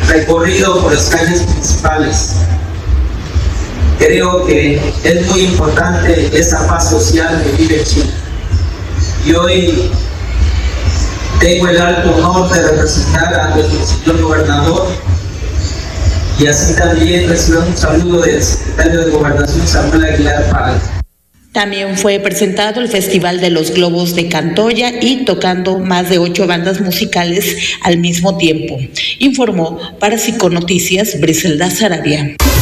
recorrido por las calles principales. Creo que es muy importante esa paz social que vive Chile. Y hoy tengo el alto honor de representar a nuestro señor gobernador y así también recibo un saludo del secretario de Gobernación, Samuel Aguilar Pal. También fue presentado el Festival de los Globos de Cantoya y tocando más de 8 bandas musicales al mismo tiempo. Informó para Psiconoticias Briselda Sarabia.